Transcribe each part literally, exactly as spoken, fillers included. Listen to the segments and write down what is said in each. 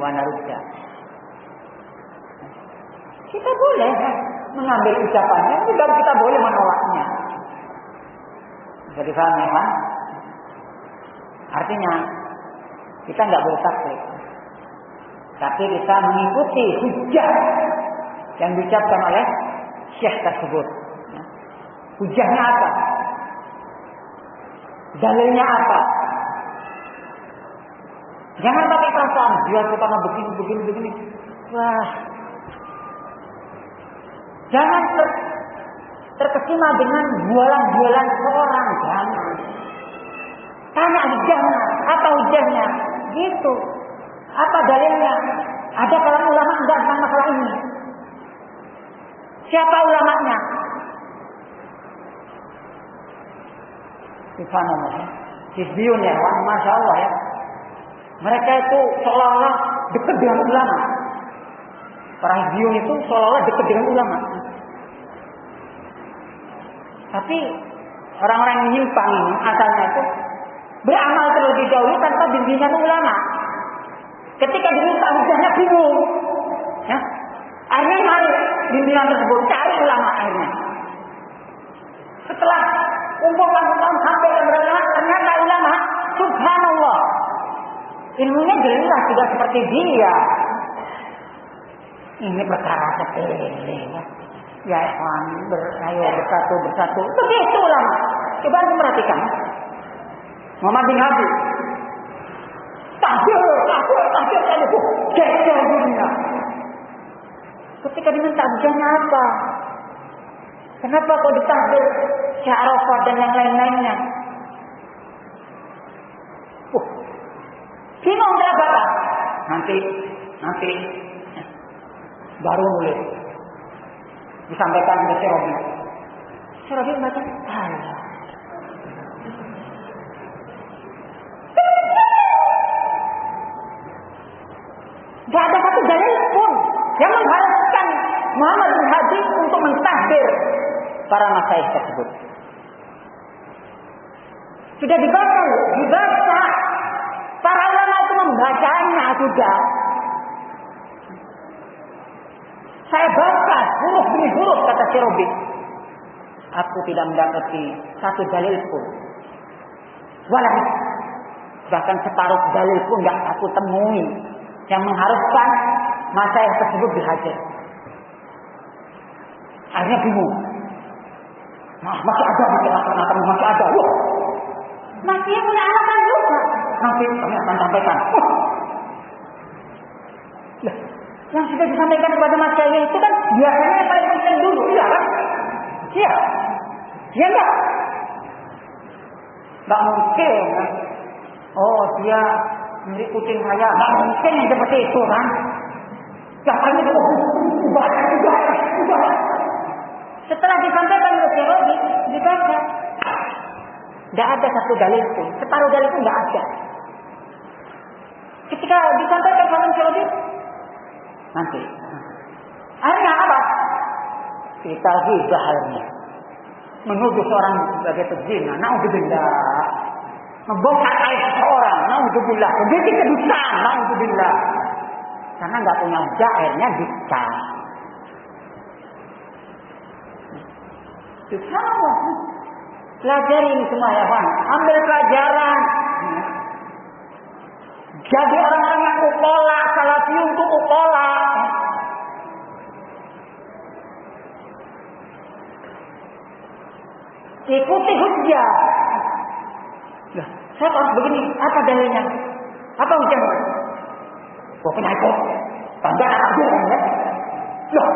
wa narudda. Kita boleh mengambil ucapannya, juga kita boleh menolaknya. Jadi paham ya, Pak? Artinya kita nggak boleh taklid, tapi kita mengikuti hujjah yang diucapkan oleh syekh tersebut. Hujjahnya apa? Dalilnya apa? Jangan pakai perasaan dia itu karena begini begini begini. Wah, jangan ter, terkesima dengan bualan-bualan seorang. Jangan. Tanya hujjahnya, apa hujjahnya? Gitu. Apa dalilnya? Ada kalangan ulama enggak tentang masalah ini? Siapa ulamanya? Subhanallah ya. Hizbiyun ya, wah, Masya Allah ya. Mereka itu seolah-olah dekat dengan ulama. Para hizbiyun itu seolah-olah dekat dengan ulama. Tapi orang-orang yang menyimpang ini asalnya itu beramal terlebih dahulu tanpa bimbingan ulama. Ketika diminta hujahnya bingung. Ya. Akhirnya mari bimbingan tersebut, cari ulama akhirnya. Setelah kumpulkan tahun sampai ke ulama, ternyata ulama, subhanallah, ilmunya jelas tidak seperti dia. Ini perkara sepele ya. Ya ikhwan, berayo bersatu bersatu. Begitu ulama. Coba anda perhatikan. Muhammad bin Habib. Tahdir, tahdir, tahdir, tahdir. Geger dunia. Ketika diminta hujahnya apa? Kenapa kok ditahdir Syekh Arafat dan yang lain-lainnya? Uh, bingung kenapa? Nanti, nanti baru nulis. Disampaikan ke Syekh Robi. Syekh Robi membaca, Allah. Tidak ada satu dalil pun yang mengharuskan Muhammad bin Habib untuk mentahdir para masyayikh tersebut. Sudah dibaca, dibaca. Para ulama itu membacanya sudah. Saya baca huruf demi huruf kata Syekh. Aku tidak mendapati satu dalil pun. Walau bahkan separuh dalil pun tidak aku temui yang mengharuskan masyayikh tersebut dihajar. Akhirnya bingung. Nah, masih ada di tengah-tengah, masih ada. Wah, masih punya alasan juga. Nanti kami akan sampaikan. Wah. Nah, yang sudah disampaikan kepada masyayikh itu kan biasanya yang paling penting dulu, iya kan? Iya. Iya enggak? Enggak mungkin kan? Oh, dia milik kucing saya. Enggak mungkin yang seperti itu kan? Yang paling itu, ubah, ubah, ubah. Setelah disampaikan ke Syekh Robi, dibaca. Tidak ada satu dalil pun. Separuh dalil pun tidak ada. Ketika disampaikan ke Syekh Robi, nanti. Akhirnya apa? Kita hibah akhirnya. Menuduh seorang sebagai pezina. Na'udzubillah. Membongkar aib seorang. Na'udzubillah. Begitu kedustaan. Na'udzubillah. Karena nggak punya hujah, akhirnya dicap. Subhanallah. Pelajari ini semua ya Pak. Ambil pelajaran. Jadi orang-orang yang ukola, salafi untuk ukola. Ikuti hujjah. Lah, saya harus begini. Apa dalilnya? Apa hujjahnya? Pokoknya ikut. Tanda ada ya. Loh.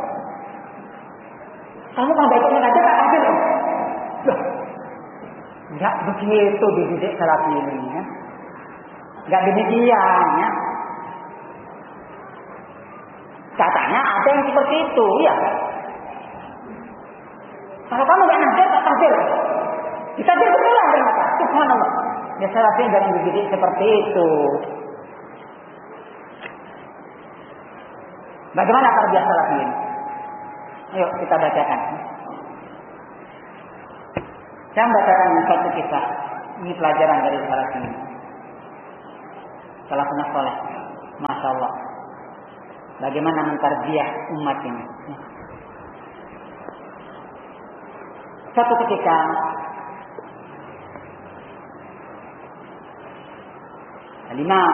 Kamu kan baiknya aja tak adil. Loh. Enggak begitu dididik salafi ini ya. Enggak demikian ya. Katanya ada yang seperti itu ya. Kalau kamu enggak adil tak adil. Kita adil betul ternyata. Subhanallah. Ya salafi jangan dididik seperti itu. Bagaimana tarbiyah salafi ini? Ayo kita bacakan. Saya membacakan satu kisah. Ini pelajaran dari salaf ini. Salafun saleh. Masya Masya Allah. Bagaimana mentarbiah umat ini. Suatu ketika Al-Imam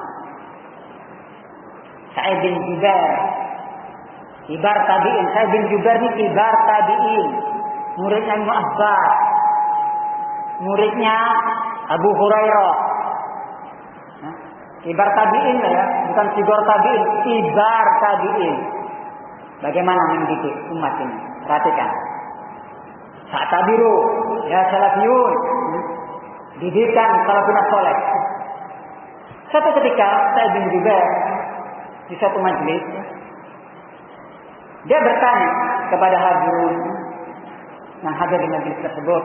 Sa'id bin Jubair, kibar tabi'in. Sa'id bin Jubair ini kibar tabi'in, muridnya Ibnu Abbas, muridnya Abu Hurairah. Kibar tabi'in ya, bukan kibar tabi'in, kibar tabi'in. Bagaimana mendidik umat ini? Perhatikan. Sa'tabiru ya salafiyun. Didikan salafun saleh. Suatu ketika Sa'id bin Jubair di satu majelis, dia bertanya kepada hadirin yang hadir di majelis tersebut,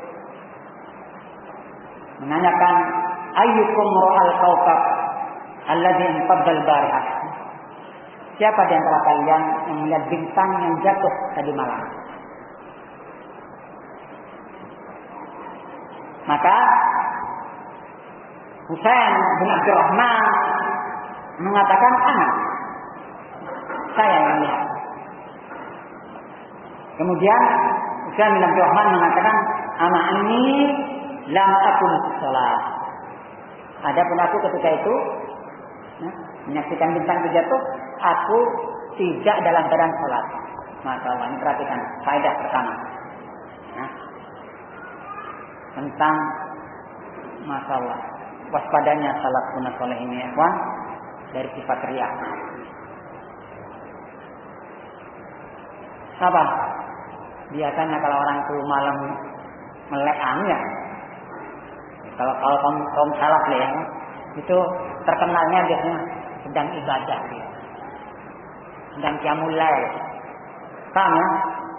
menanyakan, ayyukum ra'al kawkab alladhi inqaddal barihah. Siapa di antara kalian yang melihat bintang yang jatuh tadi malam? Maka Husain bin Abdurrahman mengatakan, anak, saya yang lihat. Kemudian Husain bin Abdurrahman mengatakan, anak ini lam akun sholat. Adapun aku ketika itu ya, menyaksikan bintang itu jatuh, aku tidak dalam keadaan sholat. Masya Allah, ini perhatikan faedah pertama ya, tentang Masya Allah waspadanya salafun saleh ini ya, dari sifat riya. Sabar. Biasanya kalau orang itu malam melek ya, kalau kalau kaum kaum salaf ya, itu terkenalnya biasanya sedang ibadah, ya. Sedang qiyamul lail. Paham ya?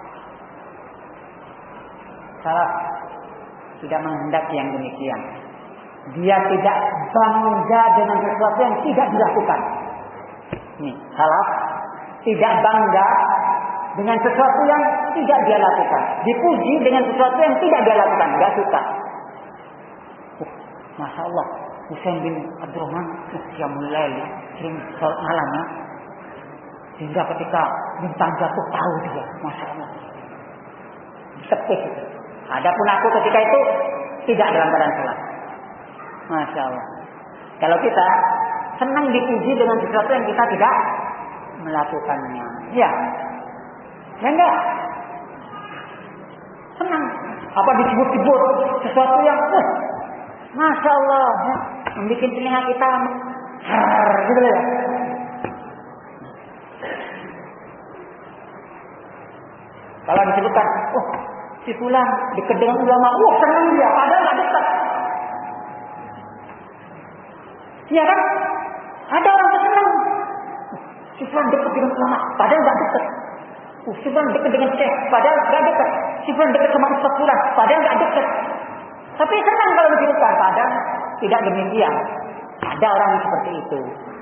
Salaf tidak menghendaki yang demikian. Dia tidak bangga dengan sesuatu yang tidak dilakukan. Nih, salaf tidak bangga dengan sesuatu yang tidak dia lakukan. Dipuji dengan sesuatu yang tidak dia lakukan. Gak suka. Uh, Masya Allah. Husain bin Abdurrahman qiyamul lail, sering salat malam ya. Sehingga ketika bintang jatuh tahu dia. Masya Allah. Sepih. Adapun aku ketika itu tidak dalam keadaan salat. Masya Allah. Kalau kita senang dipuji dengan sesuatu yang kita tidak melakukannya. Ya. Ya enggak? Senang. Apa disebut-sebut sesuatu yang uh, Masya Allah ya, membuat telinga kita har, gitu ya. Kalau disebutkan, oh si fulan dekat dengan ulama, wah senang dia, padahal nggak dekat. Iya kan? Ada orang yang senang, si fulan dekat dengan ulama, padahal nggak dekat. Uh, si fulan dekat dengan syekh, padahal nggak dekat. Si fulan dekat sama ustaz fulan, padahal nggak dekat. Tapi senang kalau disebutkan, padahal tidak demikian. Ada orang yang seperti itu.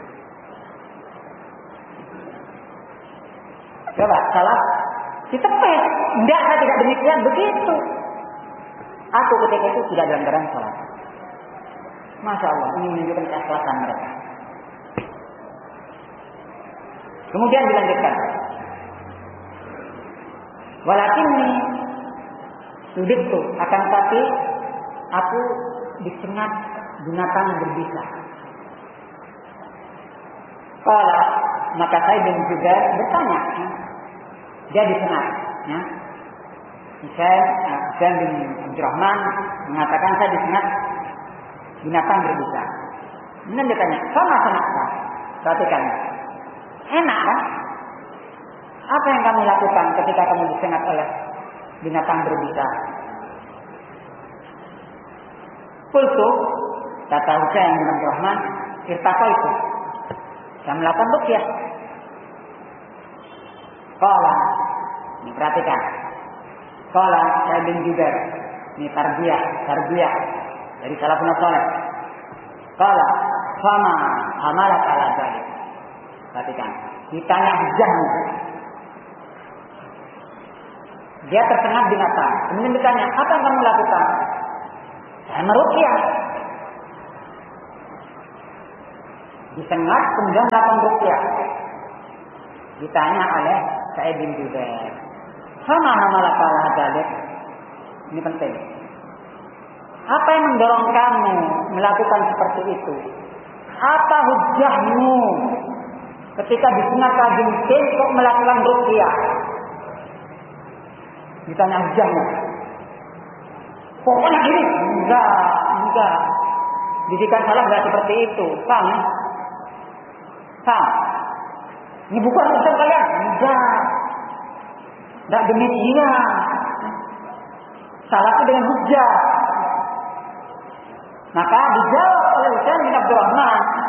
Coba salah ditepes. Tidak, saya tidak demikian. Begitu. Aku ketika itu tidak dalam keadaan salat. Masya Allah, ini menunjukkan keikhlasan mereka. Kemudian dilanjutkan. Walakinni sudittu, akan tapi aku disengat binatang berbisa. Kala, maka saya bin juga bertanya. Dia disengat. Ya. Saya, saya bin Abdurrahman mengatakan saya disengat binatang berbisa. Kemudian dia tanya, sama senakta? Perhatikan. Enak kan? Apa yang kamu lakukan ketika kamu disengat oleh binatang berbisa? Kultu, kata Husain bin Abdurrahman, irtaqa itu. Saya melakukan ruqyah. Qala, ini perhatikan. Qala saya bin Jubair, ini tarbiyah, tarbiyah dari salafun saleh. Qala, fama amalat ala dzalik. Perhatikan, ditanya hujah. Dia tersengat binatang. Kemudian ditanya, apa yang kamu lakukan? Saya meruqyah. Disengat kemudian melakukan ruqyah. Ditanya oleh Sa'id bin Jubair, "Sama amalaka ala dzalik?" Ini penting. Apa yang mendorong kamu melakukan seperti itu? Apa hujahmu ketika disengat kalajengking kok melakukan ruqyah? Ditanya hujahmu. Pokoknya gini, enggak, enggak. Didikan salah enggak seperti itu. Paham? Paham? Ini bukan urusan kalian. Enggak. Enggak demikian. Salah itu dengan hujah. Maka dijawab oleh Utsman bin Abdurrahman,